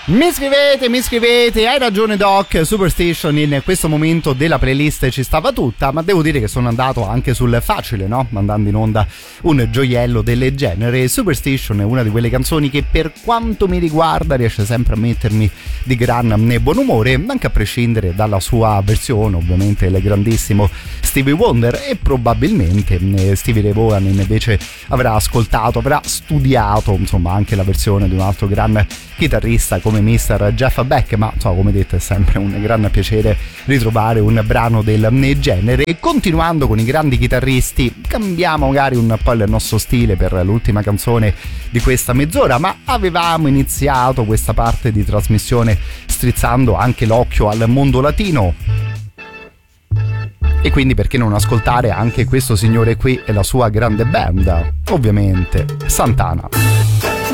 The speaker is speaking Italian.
Mi scrivete, hai ragione Doc, Superstition in questo momento della playlist ci stava tutta, ma devo dire che sono andato anche sul facile, no? Mandando in onda un gioiello del genere. Superstition è una di quelle canzoni che per quanto mi riguarda riesce sempre a mettermi di gran buon umore, anche a prescindere dalla sua versione, ovviamente il grandissimo Stevie Wonder, e probabilmente Stevie Ray Vaughan invece avrà ascoltato, avrà studiato insomma anche la versione di un altro gran chitarrista come Mr. Jeff Beck, ma so, come detto è sempre un gran piacere ritrovare un brano del genere. E continuando con i grandi chitarristi, cambiamo magari un po' il nostro stile per l'ultima canzone di questa mezz'ora, ma avevamo iniziato questa parte di trasmissione strizzando anche l'occhio al mondo latino, e quindi perché non ascoltare anche questo signore qui e la sua grande band, ovviamente Santana.